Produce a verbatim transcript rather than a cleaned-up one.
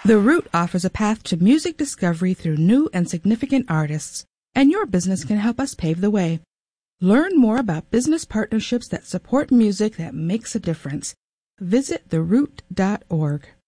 The Root offers a path to music discovery through new and significant artists, and your business can help us pave the way. Learn more about business partnerships that support music that makes a difference. Visit the root dot org.